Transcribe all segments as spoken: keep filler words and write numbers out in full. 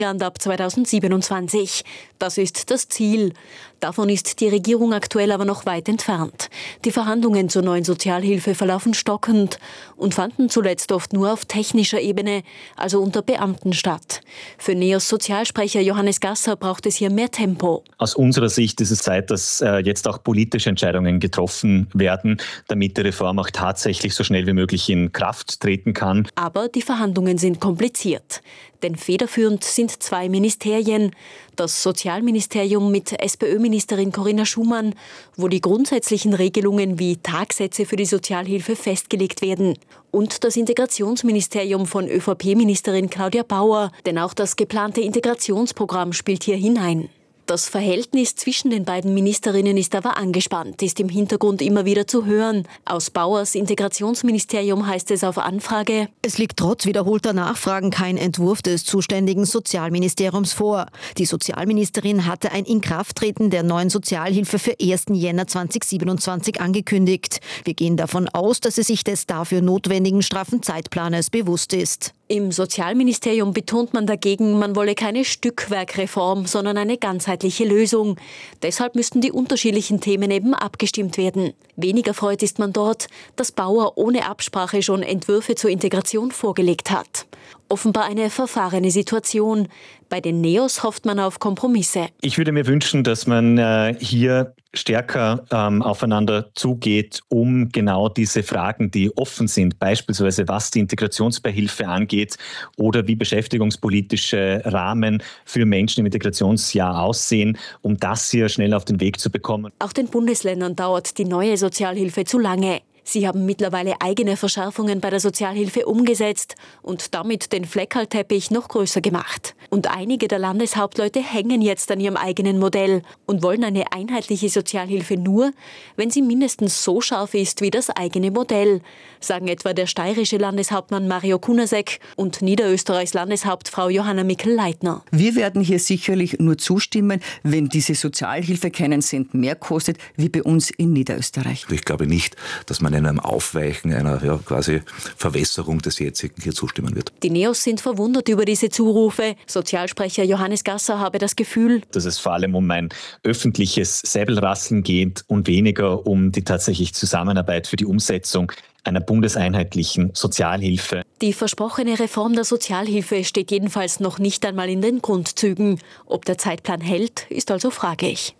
ab zweitausendsiebenundzwanzig. Das ist das Ziel. Davon ist die Regierung aktuell aber noch weit entfernt. Die Verhandlungen zur neuen Sozialhilfe verlaufen stockend und fanden zuletzt oft nur auf technischer Ebene, also unter Beamten statt. Für NEOS Sozialsprecher Johannes Gasser braucht es hier mehr Tempo. Aus unserer Sicht ist es Zeit, dass äh, jetzt auch politische Entscheidungen getroffen werden, damit die Reform auch tatsächlich so schnell wie möglich in Kraft treten kann. Aber die Verhandlungen sind kompliziert. Denn federführend sind zwei Ministerien. Das Sozialministerium mit SPÖ-Ministerin Corinna Schumann, wo die grundsätzlichen Regelungen wie Tagsätze für die Sozialhilfe festgelegt werden. Und das Integrationsministerium von ÖVP-Ministerin Claudia Bauer. Denn auch das geplante Integrationsprogramm spielt hier hinein. Das Verhältnis zwischen den beiden Ministerinnen ist aber angespannt, ist im Hintergrund immer wieder zu hören. Aus Bauers Integrationsministerium heißt es auf Anfrage: Es liegt trotz wiederholter Nachfragen kein Entwurf des zuständigen Sozialministeriums vor. Die Sozialministerin hatte ein Inkrafttreten der neuen Sozialhilfe für ersten Jänner zweitausendsiebenundzwanzig angekündigt. Wir gehen davon aus, dass sie sich des dafür notwendigen straffen Zeitplanes bewusst ist. Im Sozialministerium betont man dagegen, man wolle keine Stückwerkreform, sondern eine ganzheitliche Lösung. Deshalb müssten die unterschiedlichen Themen eben abgestimmt werden. Weniger erfreut ist man dort, dass Bauer ohne Absprache schon Entwürfe zur Integration vorgelegt hat. Offenbar eine verfahrene Situation. Bei den NEOS hofft man auf Kompromisse. Ich würde mir wünschen, dass man äh, hier stärker ähm, aufeinander zugeht, um genau diese Fragen, die offen sind, beispielsweise was die Integrationsbeihilfe angeht oder wie beschäftigungspolitische Rahmen für Menschen im Integrationsjahr aussehen, um das hier schnell auf den Weg zu bekommen. Auch den Bundesländern dauert die neue Sozialhilfe zu lange. Sie haben mittlerweile eigene Verschärfungen bei der Sozialhilfe umgesetzt und damit den Fleckerlteppich noch größer gemacht. Und einige der Landeshauptleute hängen jetzt an ihrem eigenen Modell und wollen eine einheitliche Sozialhilfe nur, wenn sie mindestens so scharf ist wie das eigene Modell, sagen etwa der steirische Landeshauptmann Mario Kunasek und Niederösterreichs Landeshauptfrau Johanna Mikl-Leitner. Wir werden hier sicherlich nur zustimmen, wenn diese Sozialhilfe keinen Cent mehr kostet, wie bei uns in Niederösterreich. Ich glaube nicht, dass man einem Aufweichen, einer ja, quasi Verwässerung des jetzigen hier zustimmen wird. Die NEOS sind verwundert über diese Zurufe. Sozialsprecher Johannes Gasser habe das Gefühl, dass es vor allem um ein öffentliches Säbelrasseln geht und weniger um die tatsächliche Zusammenarbeit für die Umsetzung einer bundeseinheitlichen Sozialhilfe. Die versprochene Reform der Sozialhilfe steht jedenfalls noch nicht einmal in den Grundzügen. Ob der Zeitplan hält, ist also fraglich.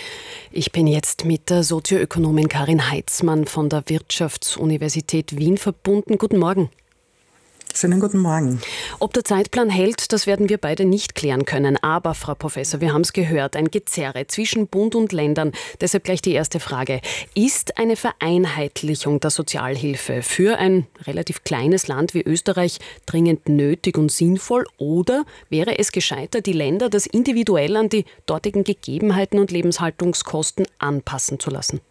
Ich bin jetzt mit der Sozioökonomin Karin Heitzmann von der Wirtschaftsuniversität Wien verbunden. Guten Morgen. Schönen guten Morgen. Ob der Zeitplan hält, das werden wir beide nicht klären können. Aber, Frau Professor, wir haben es gehört, ein Gezerre zwischen Bund und Ländern. Deshalb gleich die erste Frage. Ist eine Vereinheitlichung der Sozialhilfe für ein relativ kleines Land wie Österreich dringend nötig und sinnvoll? Oder wäre es gescheiter, die Länder das individuell an die dortigen Gegebenheiten und Lebenshaltungskosten anpassen zu lassen?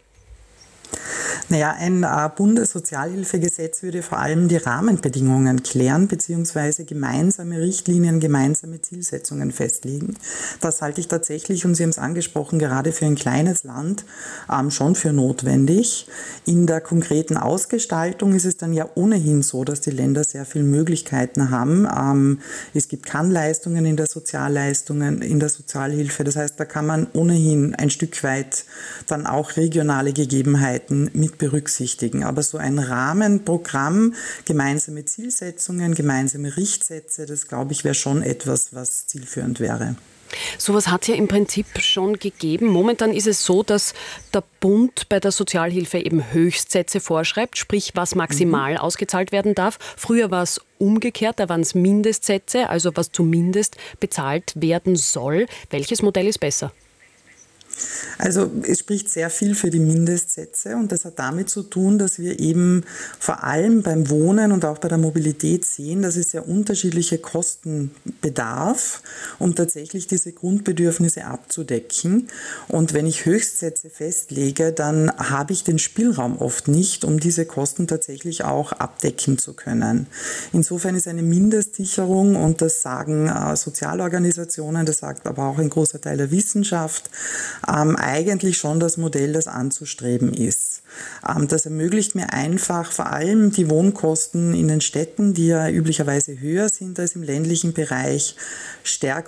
Naja, ein äh, Bundessozialhilfegesetz würde vor allem die Rahmenbedingungen klären bzw. gemeinsame Richtlinien, gemeinsame Zielsetzungen festlegen. Das halte ich tatsächlich, und Sie haben es angesprochen, gerade für ein kleines Land ähm, schon für notwendig. In der konkreten Ausgestaltung ist es dann ja ohnehin so, dass die Länder sehr viele Möglichkeiten haben. Ähm, es gibt Kannleistungen in der Sozialleistungen, in der Sozialhilfe. Das heißt, da kann man ohnehin ein Stück weit dann auch regionale Gegebenheiten mit berücksichtigen. Aber so ein Rahmenprogramm, gemeinsame Zielsetzungen, gemeinsame Richtsätze, das glaube ich wäre schon etwas, was zielführend wäre. Sowas hat es ja im Prinzip schon gegeben. Momentan ist es so, dass der Bund bei der Sozialhilfe eben Höchstsätze vorschreibt, sprich was maximal mhm. ausgezahlt werden darf. Früher war es umgekehrt, da waren es Mindestsätze, also was zumindest bezahlt werden soll. Welches Modell ist besser? Also es spricht sehr viel für die Mindestsätze und das hat damit zu tun, dass wir eben vor allem beim Wohnen und auch bei der Mobilität sehen, dass es sehr unterschiedliche Kosten bedarf, um tatsächlich diese Grundbedürfnisse abzudecken. Und wenn ich Höchstsätze festlege, dann habe ich den Spielraum oft nicht, um diese Kosten tatsächlich auch abdecken zu können. Insofern ist eine Mindestsicherung, und das sagen äh, Sozialorganisationen, das sagt aber auch ein großer Teil der Wissenschaft, ähm, eigentlich schon das Modell, das anzustreben ist. Ähm, das ermöglicht mir einfach vor allem die Wohnkosten in den Städten, die ja üblicherweise höher sind als im ländlichen Bereich, stärker